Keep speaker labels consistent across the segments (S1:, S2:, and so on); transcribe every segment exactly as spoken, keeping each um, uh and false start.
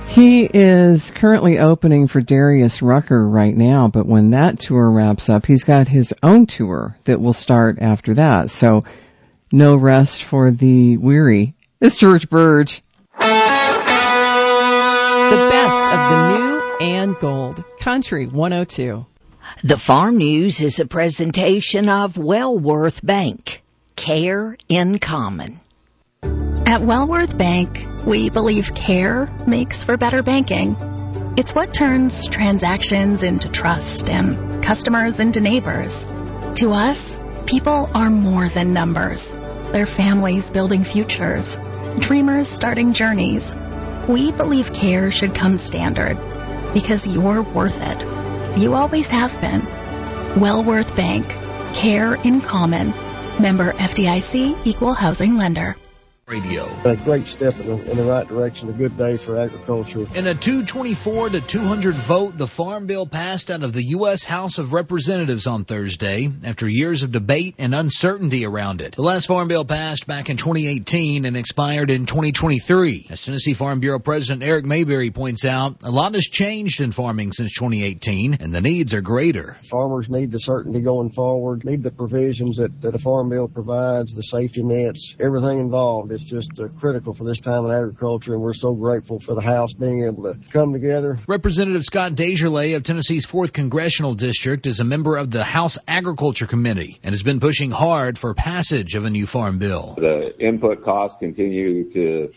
S1: He is currently opening for Darius Rucker right now, but when that tour wraps up, he's got his own tour that will start after that. So no rest for the weary. It's George Burge.
S2: The best of the new and gold. Country one oh two.
S3: The Farm News is a presentation of Wellworth Bank. Care in common.
S4: At Wellworth Bank, we believe care makes for better banking. It's what turns transactions into trust and customers into neighbors. To us, people are more than numbers. They're families building futures, dreamers starting journeys. We believe care should come standard because you're worth it. You always have been. Wellworth Bank. Care in common. Member F D I C, Equal Housing Lender.
S5: Radio.
S6: A great step in the, in the right direction, a good day for agriculture.
S5: In a two twenty-four to two hundred vote, the Farm Bill passed out of the U S House of Representatives on Thursday after years of debate and uncertainty around it. The last Farm Bill passed back in twenty eighteen and expired in twenty twenty-three. As Tennessee Farm Bureau President Eric Mayberry points out, a lot has changed in farming since twenty eighteen, and the needs are greater.
S6: Farmers need the certainty going forward, need the provisions that, that a Farm Bill provides, the safety nets, everything involved. It's just uh, critical for this time in agriculture, and we're so grateful for the House being able to come together.
S5: Representative Scott Desjardins of Tennessee's fourth Congressional District is a member of the House Agriculture Committee and has been pushing hard for passage of a new farm bill.
S7: The input costs continue to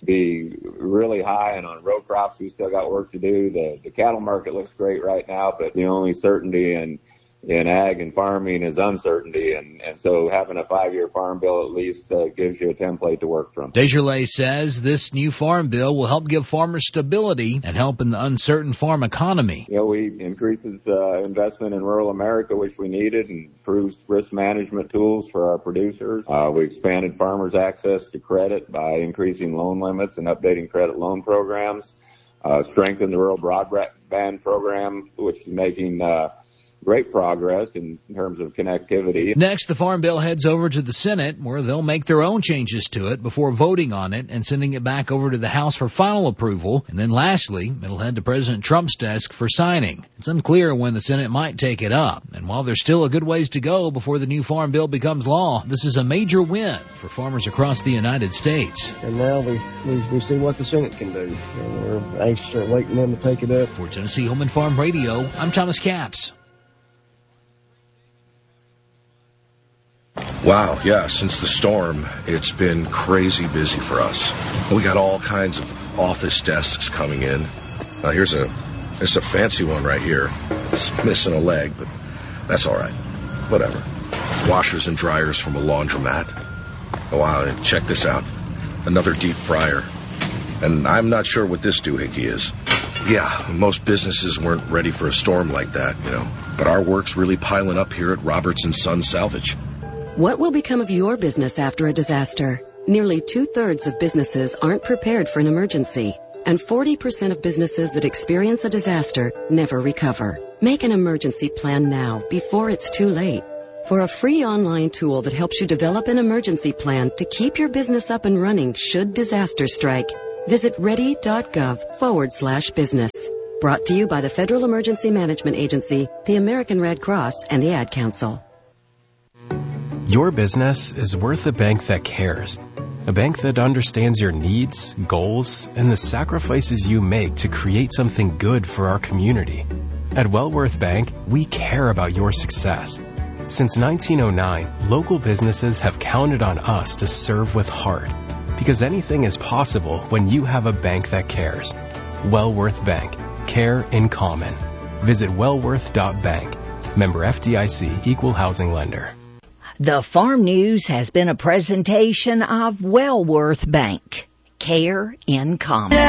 S7: be really high, and on row crops, we still got work to do. The, the cattle market looks great right now, but the only certainty in in ag and farming is uncertainty, and, and so having a five-year farm bill at least uh, gives you a template to work from.
S5: Desjardins says this new farm bill will help give farmers stability and help in the uncertain farm economy.
S7: You know, we increases uh, investment in rural America, which we needed, and improves risk management tools for our producers. Uh, we expanded farmers' access to credit by increasing loan limits and updating credit loan programs, uh, strengthened the rural broadband program, which is making uh, great progress in terms of connectivity.
S5: Next, the Farm Bill heads over to the Senate, where they'll make their own changes to it before voting on it and sending it back over to the House for final approval. And then lastly, it'll head to President Trump's desk for signing. It's unclear when the Senate might take it up. And while there's still a good ways to go before the new Farm Bill becomes law, this is a major win for farmers across the United States.
S6: And now we, we, we see what the Senate can do. And we're anxiously waiting them to take it up.
S5: For Tennessee Home and Farm Radio, I'm Thomas Capps.
S8: Wow, yeah, since the storm, it's been crazy busy for us. We got all kinds of office desks coming in. Now, here's a, here's a fancy one right here. It's missing a leg, but that's all right. Whatever. Washers and dryers from a laundromat. Oh, wow, and check this out. Another deep fryer. And I'm not sure what this doohickey is. Yeah, most businesses weren't ready for a storm like that, you know. But our work's really piling up here at Roberts and Sons Salvage.
S9: What will become of your business after a disaster? Nearly two-thirds of businesses aren't prepared for an emergency, and forty percent of businesses that experience a disaster never recover. Make an emergency plan now, before it's too late. For a free online tool that helps you develop an emergency plan to keep your business up and running should disaster strike, visit ready.gov forward slash business. Brought to you by the Federal Emergency Management Agency, the American Red Cross, and the Ad Council.
S10: Your business is worth a bank that cares. A bank that understands your needs, goals, and the sacrifices you make to create something good for our community. At Wellworth Bank, we care about your success. Since nineteen oh nine, local businesses have counted on us to serve with heart. Because anything is possible when you have a bank that cares. Wellworth Bank. Care in common. Visit wellworth dot bank. Member F D I C, Equal Housing Lender.
S3: The Farm News has been a presentation of Wellworth Bank. Care in common.